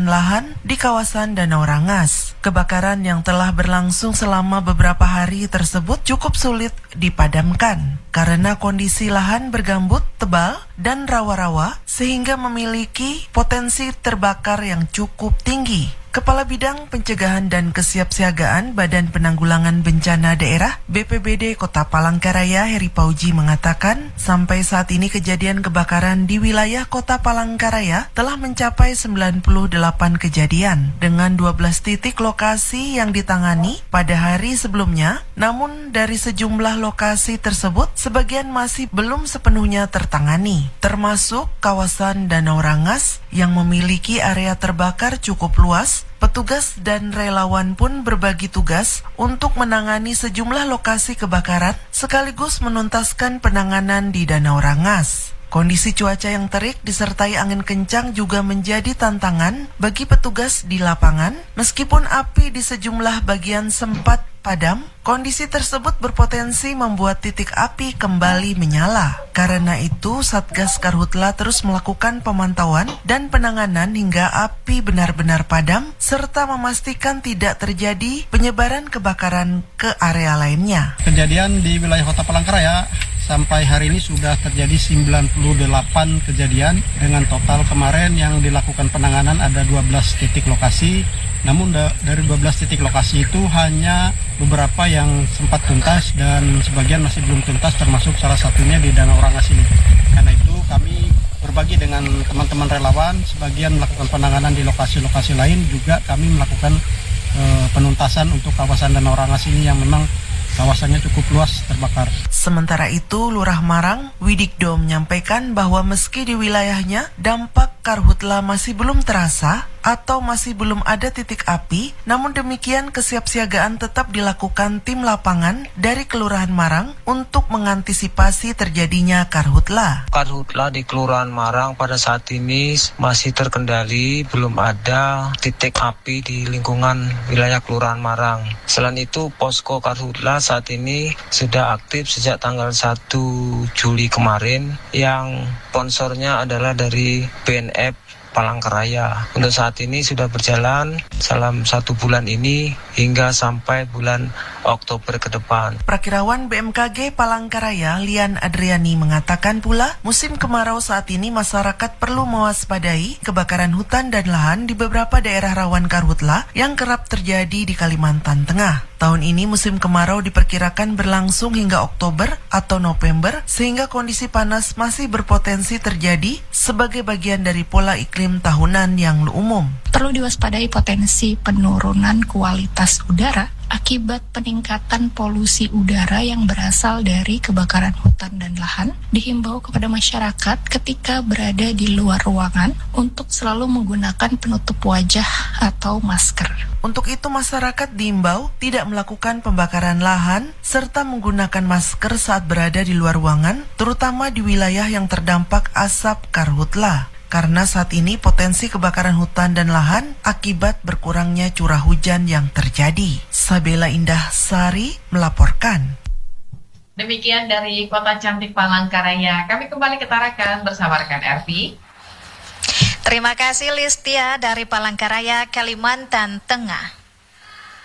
kebakaran lahan di kawasan Danau Rangas. Kebakaran yang telah berlangsung selama beberapa hari tersebut cukup sulit dipadamkan karena kondisi lahan bergambut tebal dan rawa-rawa sehingga memiliki potensi terbakar yang cukup tinggi. Kepala Bidang Pencegahan dan Kesiapsiagaan Badan Penanggulangan Bencana Daerah BPBD Kota Palangkaraya Heri Pauji mengatakan sampai saat ini kejadian kebakaran di wilayah Kota Palangkaraya telah mencapai 98 kejadian dengan 12 titik lokasi yang ditangani pada hari sebelumnya. Namun dari sejumlah lokasi tersebut sebagian masih belum sepenuhnya tertangani, termasuk kawasan Danau Rangas yang memiliki area terbakar cukup luas. Petugas dan relawan pun berbagi tugas untuk menangani sejumlah lokasi kebakaran sekaligus menuntaskan penanganan di Danau Rangas. Kondisi cuaca yang terik disertai angin kencang juga menjadi tantangan bagi petugas di lapangan. Meskipun api di sejumlah bagian sempat padam, kondisi tersebut berpotensi membuat titik api kembali menyala. Karena itu, Satgas Karhutla terus melakukan pemantauan dan penanganan hingga api benar-benar padam, serta memastikan tidak terjadi penyebaran kebakaran ke area lainnya. Kejadian di wilayah Kota Palangkaraya sampai hari ini sudah terjadi 98 kejadian dengan total kemarin yang dilakukan penanganan ada 12 titik lokasi. Namun dari 12 titik lokasi itu hanya beberapa yang sempat tuntas dan sebagian masih belum tuntas, termasuk salah satunya di Danau Rangas ini. Karena itu kami berbagi dengan teman-teman relawan, sebagian melakukan penanganan di lokasi-lokasi lain, juga kami melakukan penuntasan untuk kawasan Danau Rangas ini yang memang kawasannya cukup luas terbakar. Sementara itu, Lurah Marang, Widikdo menyampaikan bahwa meski di wilayahnya dampak Karhutla masih belum terasa atau masih belum ada titik api, namun demikian kesiapsiagaan tetap dilakukan tim lapangan dari Kelurahan Marang untuk mengantisipasi terjadinya Karhutla. Karhutla di Kelurahan Marang pada saat ini masih terkendali, belum ada titik api di lingkungan wilayah Kelurahan Marang. Selain itu, posko Karhutla saat ini sudah aktif sejak tanggal 1 Juli kemarin yang sponsornya adalah dari BNF Palangkaraya. Untuk saat ini sudah berjalan dalam 1 bulan ini hingga sampai bulan Oktober ke depan. Prakirawan BMKG Palangkaraya Lian Adriani mengatakan pula musim kemarau saat ini masyarakat perlu mewaspadai kebakaran hutan dan lahan di beberapa daerah rawan Karhutla yang kerap terjadi di Kalimantan Tengah. Tahun ini musim kemarau diperkirakan berlangsung hingga Oktober atau November sehingga kondisi panas masih berpotensi terjadi sebagai bagian dari pola iklim tahunan yang umum. Perlu diwaspadai potensi penurunan kualitas udara akibat peningkatan polusi udara yang berasal dari kebakaran hutan dan lahan. Dihimbau kepada masyarakat ketika berada di luar ruangan untuk selalu menggunakan penutup wajah atau masker. Untuk itu masyarakat diimbau tidak melakukan pembakaran lahan serta menggunakan masker saat berada di luar ruangan, terutama di wilayah yang terdampak asap Karhutla. Karena saat ini potensi kebakaran hutan dan lahan akibat berkurangnya curah hujan yang terjadi. Sabela Indah Sari melaporkan. Demikian dari Kota Cantik Palangkaraya. Kami kembali ke Tarakan bersama rekan Ervi. Terima kasih Listia dari Palangkaraya, Kalimantan Tengah.